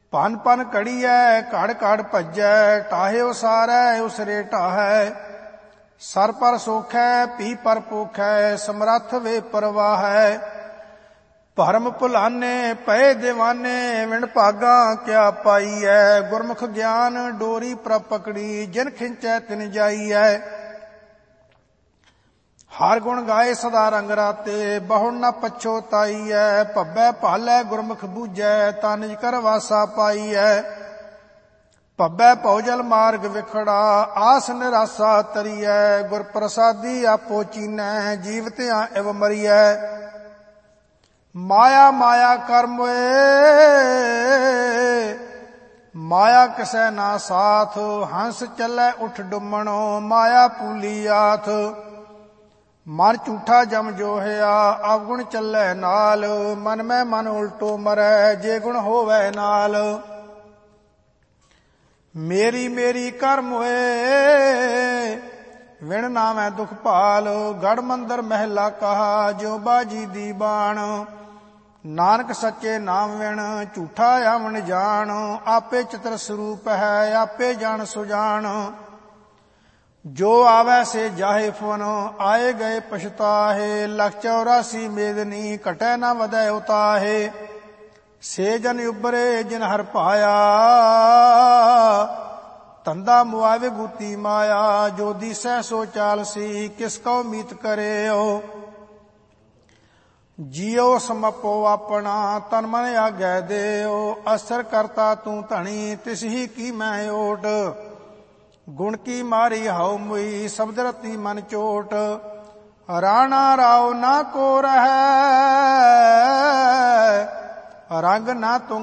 ਭਨ ਭਨ ਘੜੀਐ ਘੜ ਘੜ ਭੱਜੈ, ਟਾਹੇ ਉਸਾਰੈ ਉਸਰੇ ਢਾਹੈ। ਸਰ ਪਰ ਸੋਖੈ ਪੀ ਪਰ ਪੋਖੈ, ਸਮਰੱਥ ਵੇ ਪਰਵਾਹੈ। ਭਰਮ ਭੁਲਾਨੇ ਪਏ ਦੀਵਾਨੇ, ਵਿਣ ਭਾਗਾਂ ਕਿਆ ਪਾਈਐ। ਗੁਰਮੁਖ ਗਿਆਨ ਡੋਰੀ ਪ੍ਰਭ ਪਕੜੀ, ਜਿਨ ਖਿੰਚੈ ਤਿਨ ਜਾਈਐ। ਹਰ ਗੁਣ ਗਾਏ ਸਦਾ ਰੰਗ ਰਾਤੇ, ਬਹੁੜ ਨ ਪਛੋਤਾਈਐ। ਭੱਬੈ ਭਾਲੈ ਗੁਰਮੁਖ ਬੂਝੈ, ਤਾ ਨਿਜ ਕਰ ਵਾਸਾ ਪਾਈਐ। ਭੱਬੈ ਭਉਜਲ ਮਾਰਗ ਵਿਖੜਾ, ਆਸ ਨਿਰਾਸਾ ਤਰੀਐ। ਗੁਰ ਪ੍ਰਸਾਦੀ ਆਪੋ ਚੀਨੈ, ਜੀਵਤਿਆਂ ਇਵ ਮਰੀਐ। ਮਾਇਆ ਮਾਇਆ ਕਰ ਮੋਏ, ਮਾਇਆ ਕਿਸੈ ਨਾ ਸਾਥ। ਹੰਸ ਚੱਲੈ ਉਠ ਡੁੰਮਣੋ, ਮਾਇਆ ਪੂਲੀ ਆਥ। ਮਨ ਝੂਠਾ ਜਮ ਜੋਹਿਆ, ਅਵਗੁਣ ਚੱਲੈ ਨਾਲ। ਮਨ ਮੈਂ ਮਨ ਉਲਟੋ ਮਰੈ, ਜੇ ਗੁਣ ਹੋਵੈ ਨਾਲ। ਮੇਰੀ ਮੇਰੀ ਕਰ ਮੋਏ, ਵਿਣ ਨਾਮੈ ਦੁਖ ਭਾਲ। ਗੜ ਮੰਦਰ ਮਹਿਲਾ ਕਹਾ, ਜਿਉ ਬਾਜੀ ਦੀ ਬਾਣ। ਨਾਨਕ ਸੱਚੇ ਨਾਮ ਵਿਣ, ਝੂਠਾ ਆਵਣ ਜਾਣ। ਆਪੇ ਚਿਤਰ ਸਰੂਪ ਹੈ, ਆਪੇ ਜਾਣ ਸੁਜਾਨ। ਜੋ ਆਵੈ ਸੇ ਜਾਹੇ ਫੁਨ, ਆਏ ਗਏ ਪਛਤਾਹੇ। ਲੱਖ 84 ਮੇਦਨੀ, ਘਟੈ ਨਾ ਵਧੈ ਉਤਾਹੇ। ਸੇ ਜਨ ਉਬਰੇ ਜਿਨ ਹਰ ਪਾਇਆ, ਧੰਦਾ ਮੁਆਵੇ ਗੂਤੀ ਮਾਇਆ। ਜੋ ਦੀਸੈ ਸੋ ਚਾਲਸੀ, ਕਿਸ ਕਉ ਮੀਤ ਕਰਿਓ। ਜੀਉ ਸਮਪੋ ਆਪਣਾ, ਤਨ ਮਨ ਆਗੈ ਦੇਉ। ਅਸਰ ਕਰਤਾ ਤੂੰ ਧਣੀ, ਤਿਸ ਹੀ ਕੀ ਮੈਂ ਓਟ। ਗੁਣ ਕੀ ਮਾਰੀ ਹਉ ਮੁਈ, ਸ਼ਬਦ ਰਤੀ ਮਨ ਚੋਟ। ਰਾਣਾ ਰਾਉ ਨਾ ਕੋ ਰਹੈ, ਰੰਗ ਨਾ ਤੁੰਗ